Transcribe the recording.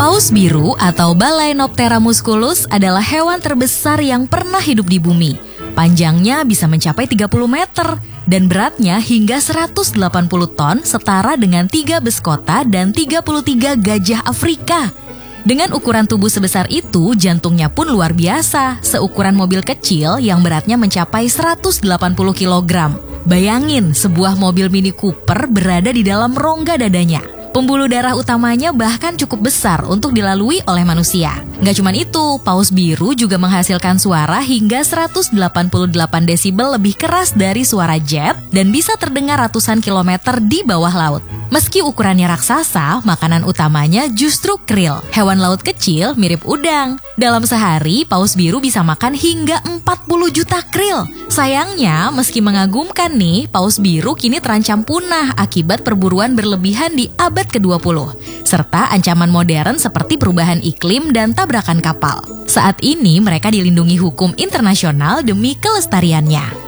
Paus biru atau Balaenoptera musculus adalah hewan terbesar yang pernah hidup di bumi. Panjangnya bisa mencapai 30 meter dan beratnya hingga 180 ton, setara dengan 3 beskota dan 33 gajah Afrika. Dengan ukuran tubuh sebesar itu, jantungnya pun luar biasa, seukuran mobil kecil yang beratnya mencapai 180 kg. Bayangin, sebuah mobil Mini Cooper berada di dalam rongga dadanya. Pembuluh darah utamanya bahkan cukup besar untuk dilalui oleh manusia. Nggak cuma itu, paus biru juga menghasilkan suara hingga 188 desibel lebih keras dari suara jet dan bisa terdengar ratusan kilometer di bawah laut. Meski ukurannya raksasa, makanan utamanya justru krill, hewan laut kecil mirip udang. Dalam sehari, paus biru bisa makan hingga 40 juta krill. Sayangnya, meski mengagumkan nih, paus biru kini terancam punah akibat perburuan berlebihan di abad ke-20, serta ancaman modern seperti perubahan iklim dan tabrakan kapal. Saat ini mereka dilindungi hukum internasional demi kelestariannya.